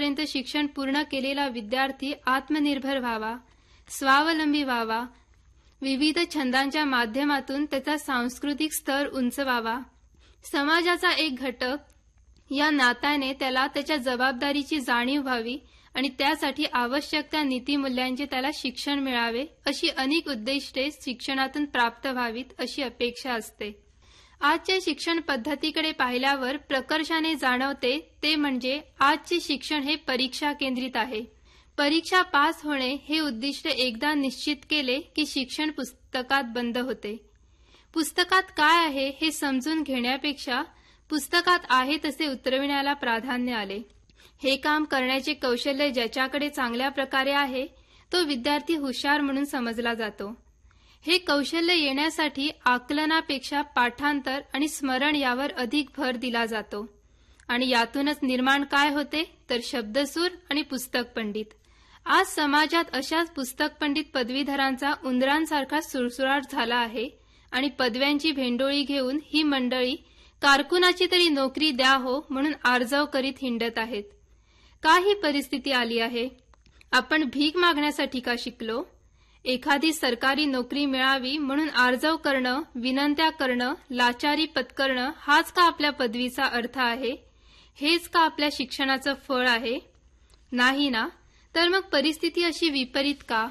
पर्यंत शिक्षण पूर्ण केलेला विद्यार्थी आत्मनिर्भर व्हावा, स्वावलंबी व्हावा, विविध छंदांच्या माध्यमातून त्याचा सांस्कृतिक स्तर उंचवावा, समाजाचा एक घटक या नात्याने त्याला त्याच्या जबाबदारीची जाणीव व्हावी आणि त्यासाठी आवश्यक त्या नीतिमूल्यांचे त्याला शिक्षण मिळावे, अशी अनेक उद्दिष्टे शिक्षणातून प्राप्त व्हावीत अशी अपेक्षा असते. आजच्या शिक्षण पद्धतीकडे पाहिल्यावर प्रकर्षाने जाणवते ते म्हणजे आजचे शिक्षण हे परीक्षा केंद्रित आहे. परीक्षा पास होणे हे उद्दिष्ट एकदा निश्चित केले की शिक्षण पुस्तकात बंद होते. पुस्तकात काय आहे हे समजून घेण्यापेक्षा पुस्तकात आहे तसे उतरविण्याला प्राधान्य आले. हे काम करण्याचे कौशल्य ज्याच्याकडे चांगल्या प्रकारे आहे तो विद्यार्थी हुशार म्हणून समजला जातो. हे कौशल्य येण्यासाठी आकलनापेक्षा पाठांतर आणि स्मरण यावर अधिक भर दिला जातो आणि यातूनच निर्माण काय होते तर शब्दसूर आणि पुस्तक पंडित. आज समाजात अशाच पुस्तक पंडित पदवीधरांचा उंदरांसारखा सुळसुळाट झाला आहे आणि पदव्यांची भेंडोळी घेऊन ही मंडळी कारकुनाची तरी नोकरी द्या हो म्हणून आर्जव करीत हिंडत आहेत. का ही परिस्थिती आली आहे? आपण भीक मागण्यासाठी का शिकलो? एखादी सरकारी नोकरी मिळावी म्हणून आर्जव करणं, विनंत्या करणं, लाचारी पत्करणं हाच का आपल्या पदवीचा अर्थ आहे? हेच का आपल्या शिक्षणाचं फळ आहे? नाही ना. तर मग परिस्थिती अशी विपरीत का?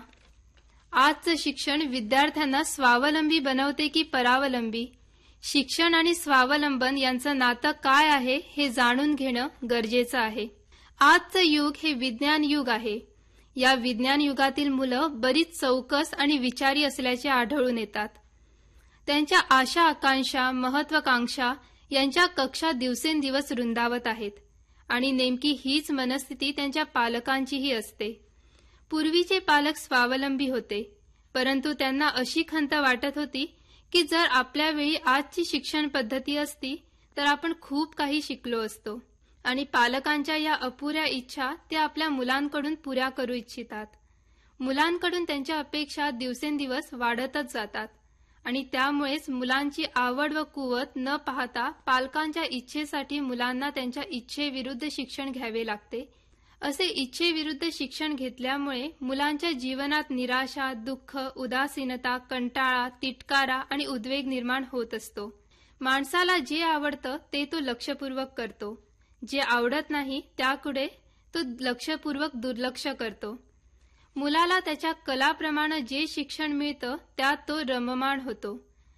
आजचं शिक्षण विद्यार्थ्यांना स्वावलंबी बनवते की परावलंबी? शिक्षण आणि स्वावलंबन यांचं नातं काय आहे हे जाणून घेणं गरजेचं आहे. आजचं युग हे विज्ञान युग आहे. या विज्ञान युगातील मुलं बरीच चौकस आणि विचारी असल्याचे आढळून येतात. त्यांच्या आशा आकांक्षा, महत्वाकांक्षा यांच्या कक्षा दिवसेंदिवस रुंदावत आहेत आणि नेमकी हीच मनस्थिती त्यांच्या पालकांचीही असते. पूर्वीचे पालक स्वावलंबी होते, परंतु त्यांना अशी खंत वाटत होती की जर आपल्या वेळी आजची शिक्षण पद्धती असती तर आपण खूप काही शिकलो असतो आणि पालकांच्या या अपुऱ्या इच्छा ते आपल्या मुलांकडून पुऱ्या करू इच्छितात. मुलांकडून त्यांच्या अपेक्षा दिवसेंदिवस वाढतच जातात आणि त्यामुळेच मुलांची आवड व कुवत न पाहता पालकांच्या इच्छेसाठी मुलांना त्यांच्या इच्छेविरुद्ध शिक्षण घ्यावे लागते. असे इच्छेविरुद्ध शिक्षण घेतल्यामुळे मुलांच्या जीवनात निराशा, दुःख, उदासीनता, कंटाळा, तिटकारा आणि उद्वेग निर्माण होत असतो. माणसाला जे आवडतं ते तो लक्षपूर्वक करतो, जे आवडत नाही त्याकडे तो लक्षपूर्वक दुर्लक्ष करतो. मुलाला त्याच्या कलाप्रमाणे जे शिक्षण मिळतं त्यात तो रममाण होतो.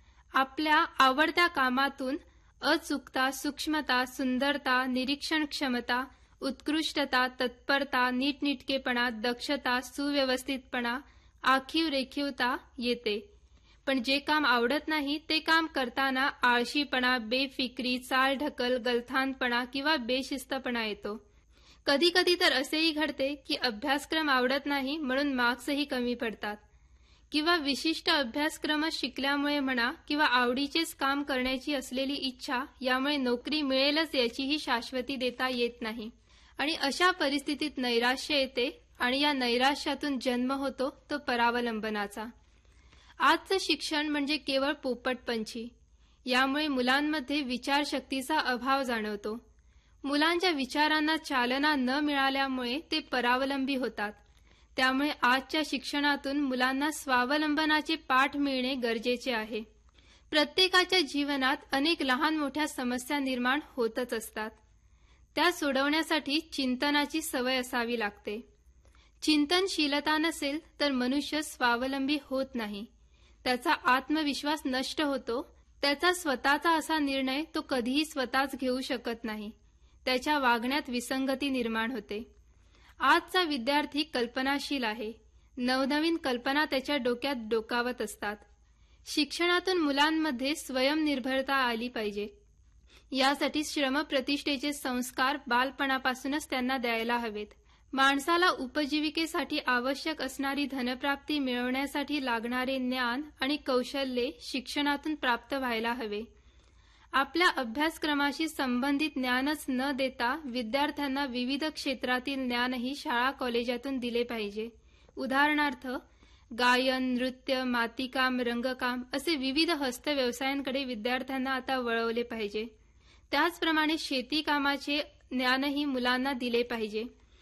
आपल्या आवडत्या कामातून अचूकता, सूक्ष्मता, सुंदरता, निरीक्षण क्षमता, उत्कृष्टता, तत्परता, नीटनेटकेपणा, दक्षता, सुव्यवस्थितपणा, आखीव रेखीवता येते. पण जे काम आवडत नाही ते काम करताना आळशीपणा, बेफिक्री, चालढकल, गलथानपणा किंवा बेशिस्तपणा येतो. कधी कधी तर असेही घडते की अभ्यासक्रम आवडत नाही म्हणून मार्क्सही कमी पडतात किंवा विशिष्ट अभ्यासक्रम शिकल्यामुळे म्हणा किंवा आवडीचेच काम करण्याची असलेली इच्छा यामुळे नोकरी मिळेलच याचीही शाश्वती देता येत नाही आणि अशा परिस्थितीत नैराश्य येते आणि या नैराश्यातून जन्म होतो तो परावलंबनाचा. आजचं शिक्षण म्हणजे केवळ पोपटपंची. यामुळे मुलांमध्ये विचारशक्तीचा अभाव जाणवतो. मुलांच्या विचारांना चालना न मिळाल्यामुळे ते परावलंबी होतात. त्यामुळे आजच्या शिक्षणातून मुलांना स्वावलंबनाचे पाठ मिळणे गरजेचे आहे. प्रत्येकाच्या जीवनात अनेक लहान मोठ्या समस्या निर्माण होतच असतात. त्या सोडवण्यासाठी चिंतनाची सवय असावी लागते. चिंतनशीलता नसेल तर मनुष्य स्वावलंबी होत नाही. त्याचा आत्मविश्वास नष्ट होतो. त्याचा स्वतःचा असा निर्णय तो कधीही स्वतःच घेऊ शकत नाही. त्याच्या वागण्यात विसंगती निर्माण होते. आजचा विद्यार्थी कल्पनाशील आहे. नवनवीन कल्पना त्याच्या डोक्यात डोकावत असतात. शिक्षणातून मुलांमध्ये स्वयंनिर्भरता आली पाहिजे. यासाठी श्रमप्रतिष्ठेचे संस्कार बालपणापासूनच त्यांना द्यायला हवेत. माणसाला उपजीविकेसाठी आवश्यक असणारी धनप्राप्ती मिळवण्यासाठी लागणारे ज्ञान आणि कौशल्ये शिक्षणातून प्राप्त व्हायला हवे. आपल्या अभ्यासक्रमाशी संबंधित ज्ञानच न देता विद्यार्थ्यांना विविध क्षेत्रातील ज्ञानही शाळा कॉलेजातून दिले पाहिजे. उदाहरणार्थ गायन, नृत्य, मातीकाम, रंगकाम असे विविध हस्तव्यवसायांकडे विद्यार्थ्यांना आता वळवले पाहिजे. त्याचप्रमाणे शेती कामाचे ज्ञानही मुलांना दिले पाहिजे.